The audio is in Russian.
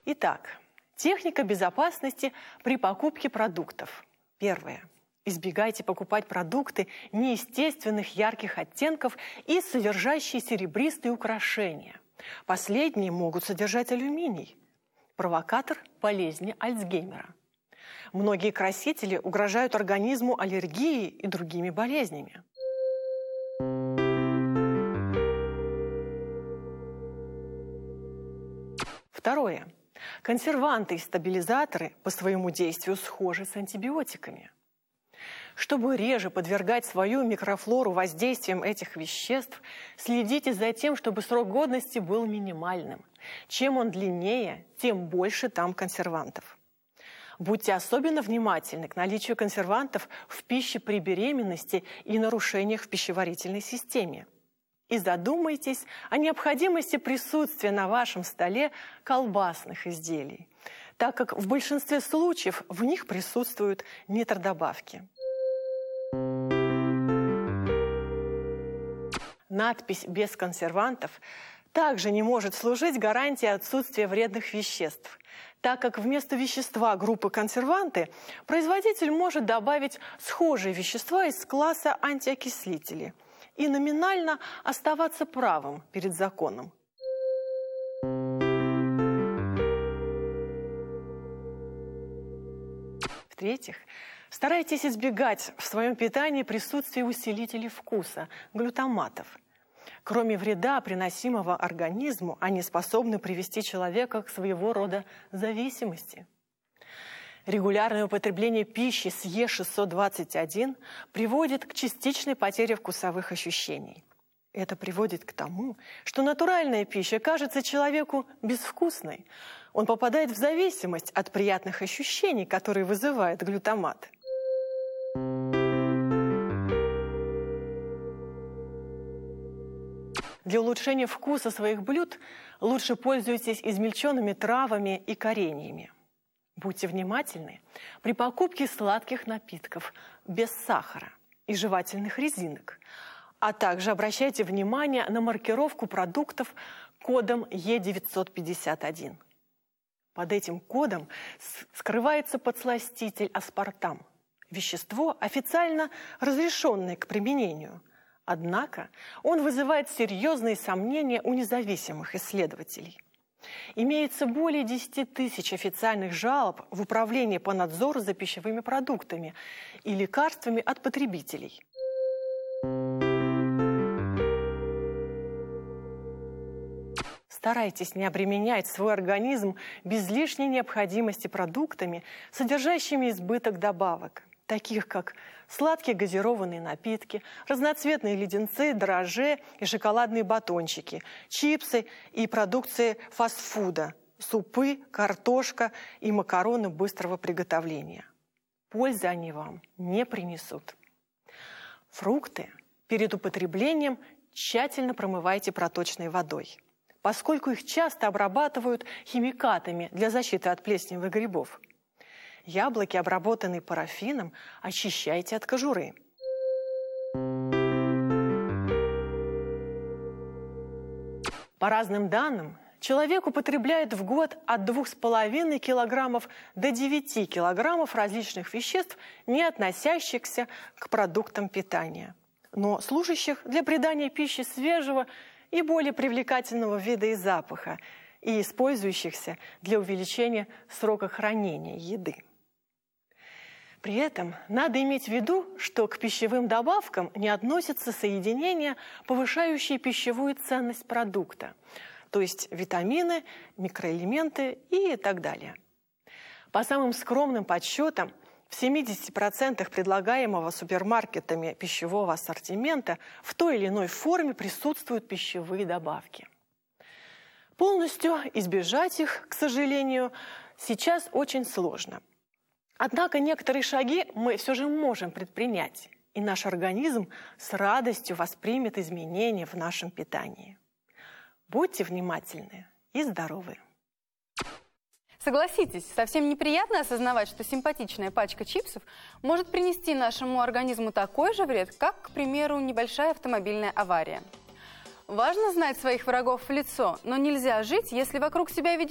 Итак, техника безопасности при покупке продуктов. Первое. Избегайте покупать продукты неестественных ярких оттенков и содержащие серебристые украшения. Последние могут содержать алюминий. Провокатор болезни Альцгеймера. Многие красители угрожают организму аллергией и другими болезнями. Второе. Консерванты и стабилизаторы по своему действию схожи с антибиотиками. Чтобы реже подвергать свою микрофлору воздействиям этих веществ, следите за тем, чтобы срок годности был минимальным. Чем он длиннее, тем больше там консервантов. Будьте особенно внимательны к наличию консервантов в пище при беременности и нарушениях в пищеварительной системе. И задумайтесь о необходимости присутствия на вашем столе колбасных изделий, так как в большинстве случаев в них присутствуют нитродобавки. Надпись «без консервантов» также не может служить гарантией отсутствия вредных веществ, так как вместо вещества группы консерванты производитель может добавить схожие вещества из класса антиокислители и номинально оставаться правым перед законом. В-третьих, старайтесь избегать в своем питании присутствия усилителей вкуса, глютаматов. Кроме вреда, приносимого организму, они способны привести человека к своего рода зависимости. Регулярное употребление пищи с Е621 приводит к частичной потере вкусовых ощущений. Это приводит к тому, что натуральная пища кажется человеку безвкусной. Он попадает в зависимость от приятных ощущений, которые вызывает глютамат. Для улучшения вкуса своих блюд лучше пользуйтесь измельченными травами и кореньями. Будьте внимательны при покупке сладких напитков без сахара и жевательных резинок, а также обращайте внимание на маркировку продуктов кодом Е951. Под этим кодом скрывается подсластитель аспартам, вещество, официально разрешенное к применению. Однако он вызывает серьезные сомнения у независимых исследователей. Имеется более 10 тысяч официальных жалоб в Управлении по надзору за пищевыми продуктами и лекарствами от потребителей. Старайтесь не обременять свой организм без лишней необходимости продуктами, содержащими избыток добавок, таких как сладкие газированные напитки, разноцветные леденцы, дрожжи и шоколадные батончики, чипсы и продукции фастфуда, супы, картошка и макароны быстрого приготовления. Пользы они вам не принесут. Фрукты перед употреблением тщательно промывайте проточной водой, поскольку их часто обрабатывают химикатами для защиты от плесневых грибов. Яблоки, обработанные парафином, очищайте от кожуры. По разным данным, человек употребляет в год от 2,5 килограммов до 9 килограммов различных веществ, не относящихся к продуктам питания, но служащих для придания пищи свежего и более привлекательного вида и запаха, и использующихся для увеличения срока хранения еды. При этом надо иметь в виду, что к пищевым добавкам не относятся соединения, повышающие пищевую ценность продукта, то есть витамины, микроэлементы и так далее. По самым скромным подсчетам, в 70% предлагаемого супермаркетами пищевого ассортимента в той или иной форме присутствуют пищевые добавки. Полностью избежать их, к сожалению, сейчас очень сложно. Однако некоторые шаги мы все же можем предпринять, и наш организм с радостью воспримет изменения в нашем питании. Будьте внимательны и здоровы! Согласитесь, совсем неприятно осознавать, что симпатичная пачка чипсов может принести нашему организму такой же вред, как, к примеру, небольшая автомобильная авария. Важно знать своих врагов в лицо, но нельзя жить, если вокруг себя видеть